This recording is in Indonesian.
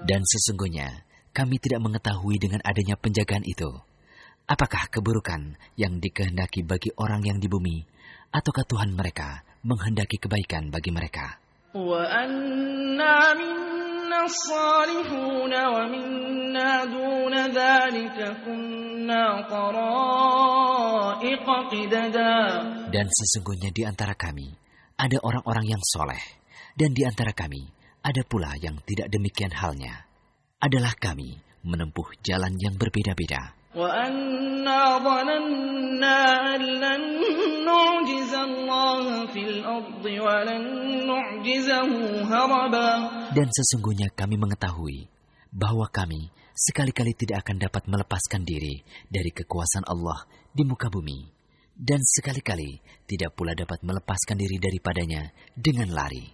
Dan sesungguhnya kami tidak mengetahui dengan adanya penjagaan itu, apakah keburukan yang dikehendaki bagi orang yang di bumi, ataukah Tuhan mereka menghendaki kebaikan bagi mereka. وَأَنَّا مِنَّا الصَّالِحُونَ وَمِنَّا دُونَ ذَلِكَ كُنَّا طَرَائِقَ قِدَدًا. Dan sesungguhnya di antara kami ada orang-orang yang soleh, dan di antara kami ada pula yang tidak demikian halnya. Adalah kami menempuh jalan yang berbeda-beda. وَأَنَّا ظَنَنَّا أَن لَّن نُّعْجِزَ اللَّهَ فِي الْأَرْضِ وَلَن نُّعْجِزَهُ هَرَبًا. Dan sesungguhnya kami mengetahui bahwa kami sekali-kali tidak akan dapat melepaskan diri dari kekuasaan Allah di muka bumi, dan sekali-kali tidak pula dapat melepaskan diri daripadanya dengan lari.